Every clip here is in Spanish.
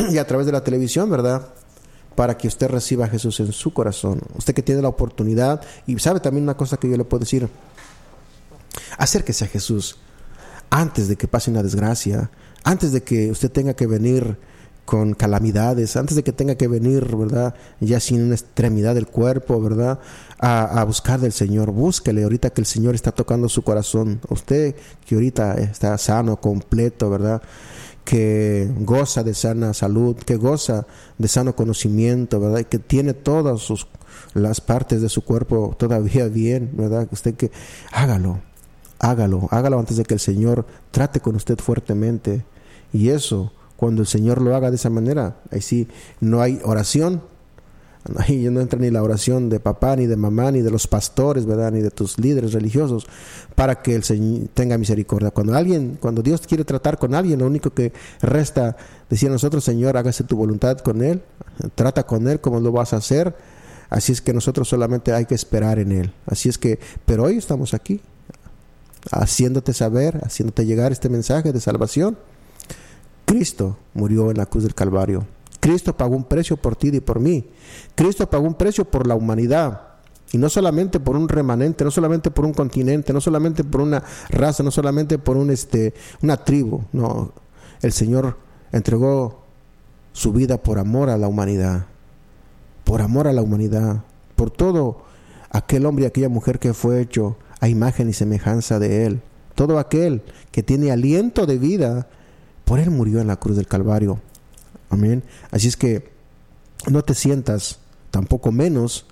y a través de la televisión, ¿verdad?, para que usted reciba a Jesús en su corazón. Usted que tiene la oportunidad, y sabe también una cosa que yo le puedo decir: acérquese a Jesús antes de que pase una desgracia, antes de que usted tenga que venir con calamidades, antes de que tenga que venir, ¿verdad?, ya sin una extremidad del cuerpo, ¿verdad?, a buscar del Señor. Búsquele ahorita que el Señor está tocando su corazón. Usted que ahorita está sano, completo, ¿verdad?, que goza de sana salud, que goza de sano conocimiento, ¿verdad?, y que tiene todas las partes de su cuerpo todavía bien, ¿verdad?, usted que hágalo antes de que el Señor trate con usted fuertemente. Y eso, cuando el Señor lo haga de esa manera, ahí sí no hay oración, ahí no entra ni la oración de papá, ni de mamá, ni de los pastores, ¿verdad?, ni de tus líderes religiosos, para que el Señor tenga misericordia. Cuando Dios quiere tratar con alguien, lo único que resta decir a nosotros: Señor, hágase tu voluntad con él, trata con él como lo vas a hacer. Así es que nosotros solamente hay que esperar en él. Así es que, pero hoy estamos aquí, haciéndote saber, haciéndote llegar este mensaje de salvación. Cristo murió en la cruz del Calvario. Cristo pagó un precio por ti y por mí. Cristo pagó un precio por la humanidad. Y no solamente por un remanente, no solamente por un continente, no solamente por una raza, no solamente por una tribu. No, el Señor entregó su vida por amor a la humanidad. Por amor a la humanidad. Por todo aquel hombre y aquella mujer que fue hecho a imagen y semejanza de Él. Todo aquel que tiene aliento de vida, por Él murió en la cruz del Calvario. Amén. Así es que no te sientas tampoco menos,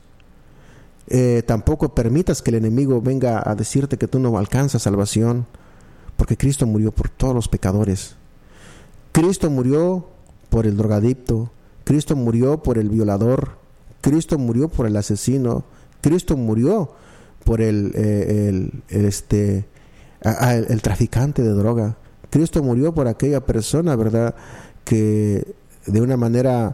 tampoco permitas que el enemigo venga a decirte que tú no alcanzas salvación, porque Cristo murió por todos los pecadores. Cristo murió por el drogadicto, Cristo murió por el violador, Cristo murió por el asesino, Cristo murió por el traficante de droga. Cristo murió por aquella persona, ¿verdad?, que de una manera,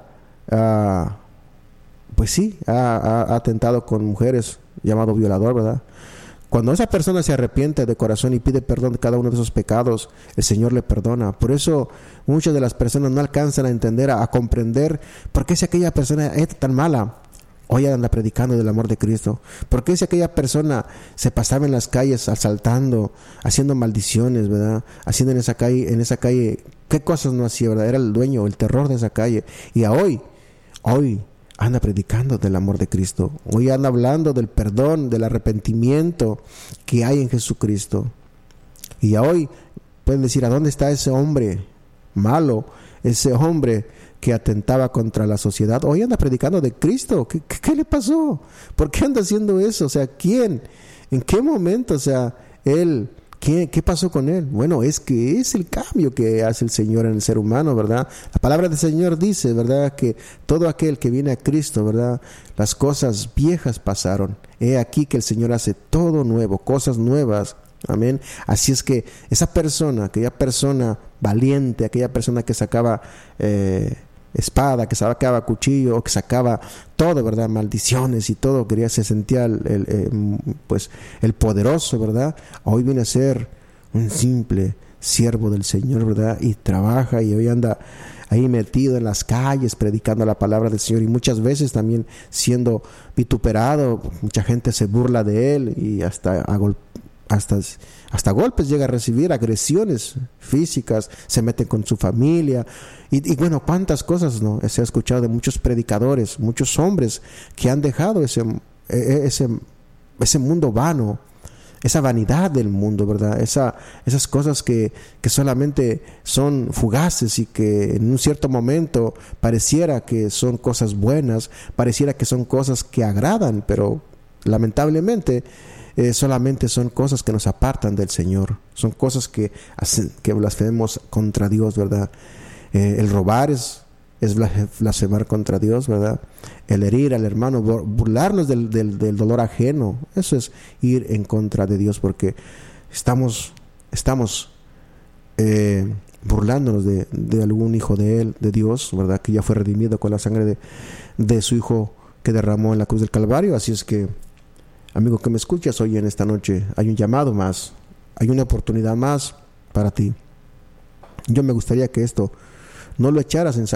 pues sí, ha atentado con mujeres, llamado violador, ¿verdad? Cuando esa persona se arrepiente de corazón y pide perdón de cada uno de esos pecados, el Señor le perdona. Por eso muchas de las personas no alcanzan a entender, a comprender por qué si aquella persona es tan mala, hoy anda predicando del amor de Cristo. ¿Por qué si aquella persona se pasaba en las calles asaltando, haciendo maldiciones, ¿verdad?, haciendo en esa calle, qué cosas no hacía, ¿verdad? Era el dueño, el terror de esa calle. Y hoy anda predicando del amor de Cristo. Hoy anda hablando del perdón, del arrepentimiento que hay en Jesucristo. Y hoy pueden decir: ¿a dónde está ese hombre malo, ese hombre que atentaba contra la sociedad? Hoy anda predicando de Cristo. ¿Qué le pasó? ¿Por qué anda haciendo eso? O sea, ¿quién? ¿En qué momento? O sea, él, ¿qué pasó con él? Bueno, es que es el cambio que hace el Señor en el ser humano, ¿verdad? La palabra del Señor dice, ¿verdad?, que todo aquel que viene a Cristo, ¿verdad?, las cosas viejas pasaron. He aquí que el Señor hace todo nuevo, cosas nuevas. Amén. Así es que esa persona, aquella persona valiente, aquella persona que sacaba espada, que sacaba cuchillo, o que sacaba todo, ¿verdad?, maldiciones y todo, se sentía el poderoso, ¿verdad? Hoy viene a ser un simple siervo del Señor, ¿verdad? Y trabaja, y hoy anda ahí metido en las calles predicando la palabra del Señor, y muchas veces también siendo vituperado. Mucha gente se burla de él, y hasta golpes llega a recibir, agresiones físicas, se meten con su familia, y bueno, cuántas cosas no se ha escuchado de muchos predicadores, muchos hombres que han dejado ese mundo vano, esa vanidad del mundo, ¿verdad? Esas cosas que solamente son fugaces, y que en un cierto momento pareciera que son cosas buenas, pareciera que son cosas que agradan, pero lamentablemente solamente son cosas que nos apartan del Señor. Son cosas que hacen que blasfememos contra Dios, ¿verdad? El robar es blasfemar contra Dios, ¿verdad? El herir al hermano, burlarnos del dolor ajeno, eso es ir en contra de Dios, porque estamos burlándonos de algún hijo de Él, de Dios, ¿verdad?, que ya fue redimido con la sangre de su Hijo que derramó en la cruz del Calvario. Así es que, amigo que me escuchas hoy en esta noche, hay un llamado más, hay una oportunidad más para ti. Yo me gustaría que esto no lo echaras en saco